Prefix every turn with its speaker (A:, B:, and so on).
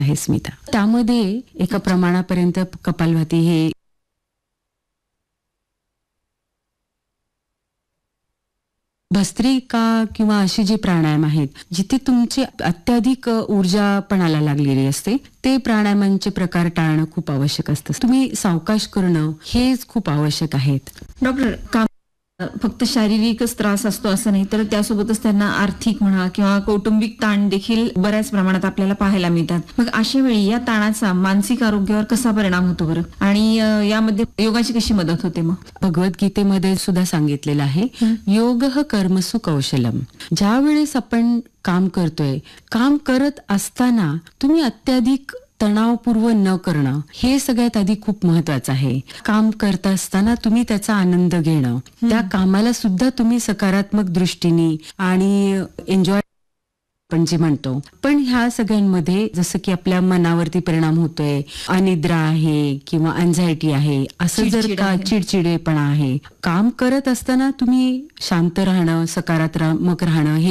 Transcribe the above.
A: आहे स्मिता. त्यामध्ये एका प्रमाणापर्यंत कपालभाती हे भस्त्रिका किंवा अशी जी प्राणायाम आहेत जिथे तुमची अत्याधिक ऊर्जा पणाला लागलेली असते, ते प्राणायामांचे प्रकार टाळणं खूप आवश्यक असतं. तुम्ही सावकाश करणं हेच खूप आवश्यक आहेत.
B: डॉक्टर, फक्त शारीरिकच त्रास असतो असं नाही, तर त्यासोबतच त्यांना आर्थिक म्हणा किंवा कौटुंबिक ताण देखील बऱ्याच प्रमाणात आपल्याला पाहायला मिळतात. मग अशा वेळी या ताणाचा मानसिक आरोग्यावर कसा परिणाम होतो बरं, आणि यामध्ये योगाची कशी मदत होते? मग
A: भगवद्गीतेमध्ये सुद्धा सांगितलेलं आहे, योगः कर्मसु कौशलम. ज्या वेळेस आपण काम करतोय, काम करत असताना तुम्ही अत्याधिक तणावपूर्व न करणं हे सगळ्यात आधी खूप महत्वाचं आहे. काम करत असताना तुम्ही त्याचा आनंद घेणं, त्या कामाला सुद्धा तुम्ही सकारात्मक दृष्टीने आणि एन्जॉय आपण जे म्हणतो. पण ह्या सगळ्यांमध्ये जसं की आपल्या मनावरती परिणाम होतोय, अनिद्रा आहे किंवा अँझायटी आहे, असं जर का चिडचिडेपणा आहे, काम करत असताना तुम्ही शांत राहणं, सकारात्मक राहणं हे